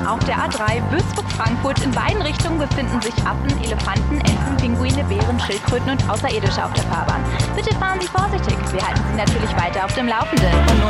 auf der A3 Würzburg-Frankfurt. In beiden Richtungen befinden sich Affen, Elefanten, Enten, Pinguine, Bären, Schildkröten und Außerirdische auf der Fahrbahn. Bitte fahren Sie vorsichtig. Wir halten Sie natürlich weiter auf dem Laufenden. Und nun